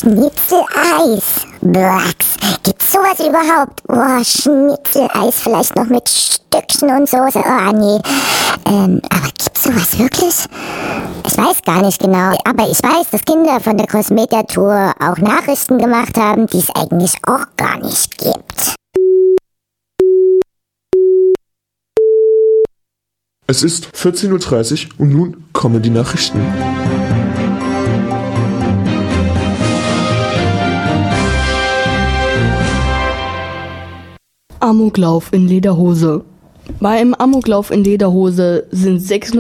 Schnitzeleis. Blacks. Gibt's sowas überhaupt? Oh, Schnitzeleis vielleicht noch mit Stückchen und Soße. Oh, nee. Aber gibt's sowas wirklich? Ich weiß gar nicht genau, aber ich weiß, dass Kinder von der Crossmedia-Tour auch Nachrichten gemacht haben, die es eigentlich auch gar nicht gibt. Es ist 14:30 Uhr und nun kommen die Nachrichten. Amoklauf in Lederhose. Bei einem Amoklauf in Lederhose sind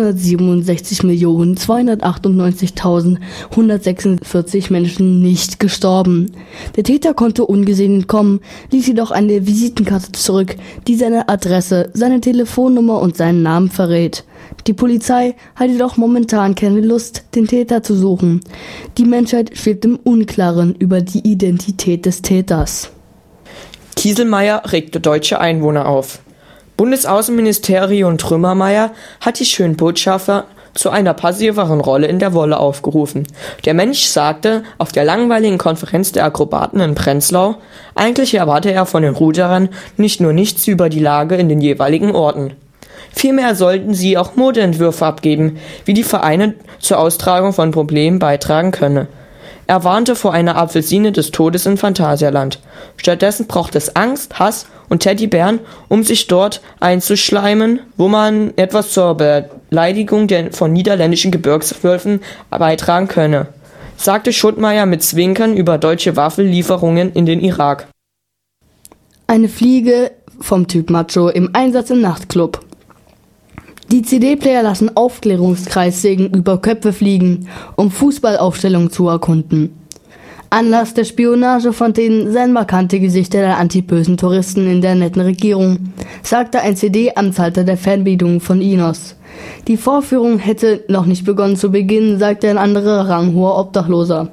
667.298.146 Menschen nicht gestorben. Der Täter konnte ungesehen entkommen, ließ jedoch eine Visitenkarte zurück, die seine Adresse, seine Telefonnummer und seinen Namen verrät. Die Polizei hat jedoch momentan keine Lust, den Täter zu suchen. Die Menschheit schwebt im Unklaren über die Identität des Täters. Kieselmeier regte deutsche Einwohner auf. Bundesaußenministerium Trümmermeier hat die schönen Botschafter zu einer passiveren Rolle in der Wolle aufgerufen. Der Mensch sagte auf der langweiligen Konferenz der Akrobaten in Prenzlau, eigentlich erwarte er von den Ruderern nicht nur nichts über die Lage in den jeweiligen Orten. Vielmehr sollten sie auch Modeentwürfe abgeben, wie die Vereine zur Austragung von Problemen beitragen könne. Er warnte vor einer Apfelsine des Todes in Phantasialand. Stattdessen braucht es Angst, Hass und Teddybären, um sich dort einzuschleimen, wo man etwas zur Beleidigung von niederländischen Gebirgswölfen beitragen könne, sagte Schuttmeier mit Zwinkern über deutsche Waffenlieferungen in den Irak. Eine Fliege vom Typ Macho im Einsatz im Nachtclub. Die CD-Player lassen Aufklärungskreissägen über Köpfe fliegen, um Fußballaufstellungen zu erkunden. Anlass der Spionagefontänen seien markante Gesichter der antibösen Touristen in der netten Regierung, sagte ein CD-Amtshalter der Fernbedienung von Inos. Die Vorführung hätte noch nicht begonnen zu beginnen, sagte ein anderer ranghoher Obdachloser.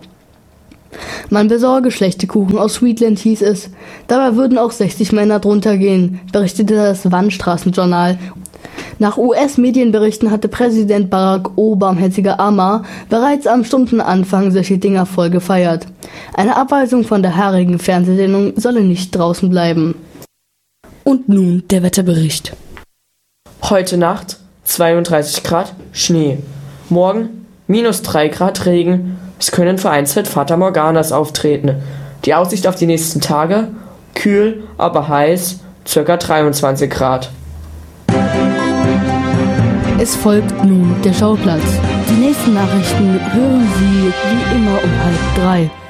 Man besorge schlechte Kuchen aus Sweetland, hieß es. Dabei würden auch 60 Männer drunter gehen, berichtete das Wandstraßenjournal. Nach US-Medienberichten hatte Präsident Barack Barmherziger Amar bereits am Stundenanfang solche Dinger voll gefeiert. Eine Abweisung von der haarigen Fernsehsendung solle nicht draußen bleiben. Und nun der Wetterbericht. Heute Nacht 32 Grad Schnee. Morgen -3 Grad Regen. Es können vereinzelt Fata Morganas auftreten. Die Aussicht auf die nächsten Tage? Kühl, aber heiß, ca. 23 Grad. Es folgt nun der Schauplatz. Die nächsten Nachrichten hören Sie wie immer um 14:30.